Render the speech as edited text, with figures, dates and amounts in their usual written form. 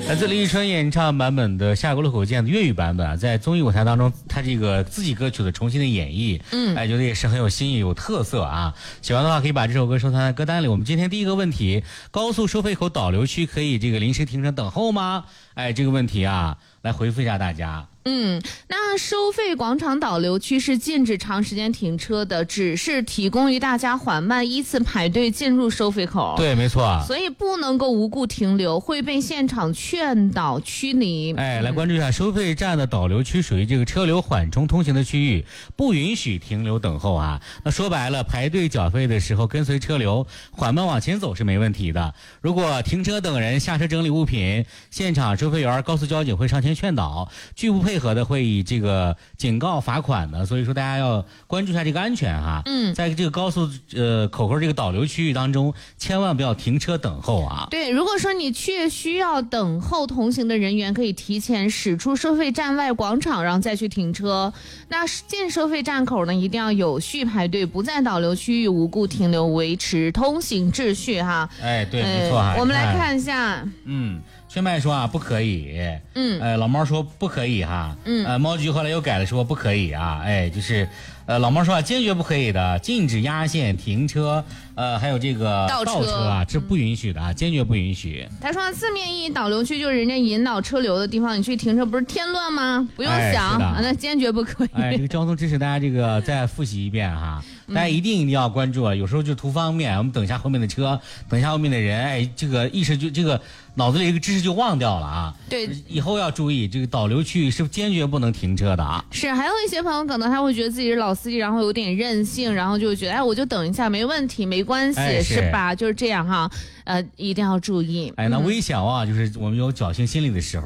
来自李宇春演唱版本的《下个路口见》的粤语版本啊，在综艺舞台当中，他这个自己歌曲的重新的演绎，觉得也是很有新意、有特色啊。喜欢的话可以把这首歌收藏在歌单里。我们今天第一个问题：高速收费口导流区可以这个临时停车等候吗？这个问题啊，来回复一下大家。 那收费广场导流区是禁止长时间停车的，只是提供于大家缓慢依次排队进入收费口。 对，没错。 所以不能够无故停留，会被现场劝导驱离。 来关注一下收费站的导流区，属于这个车流缓冲通行的区域，不允许停留等候啊。那说白了，排队缴费的时候跟随车流缓慢往前走是没问题的。如果停车等人、下车整理物品，现场收费员、高速交警会上前劝导，拒不配合的会以这个警告罚款的，所以说大家要关注一下这个安全哈。在这个高速口这个导流区域当中，千万不要停车等候啊。 对，如果说你确需要等候同行的人员，可以提前驶出收费站外广场，然后再去停车。那进收费站口呢，一定要有序排队，不在导流区域无故停留，维持通行秩序哈。 对，没错哈。 我们来看一下。 圈麦说啊不可以，老猫说不可以哈，猫局后来又改了说不可以啊，就是老猫说啊坚决不可以的，禁止压线停车，还有这个倒车啊，这不允许的啊，坚决不允许。 他说字面意义导流区就是人家引导车流的地方，你去停车不是添乱吗？不用想，那坚决不可以。 这个交通知识大家这个再复习一遍哈。大家一定要关注啊！有时候就图方便，我们等一下后面的车，等一下后面的人，这个意识就这个脑子里这个知识就忘掉了啊！ 对， 以后要注意，这个导流区域是坚决不能停车的啊！ 是，还有一些朋友可能他会觉得自己是老司机，然后有点任性，然后就觉得我就等一下没问题，没关系，是吧？就是这样哈，一定要注意。 那微小啊，就是我们有侥幸心理的时候。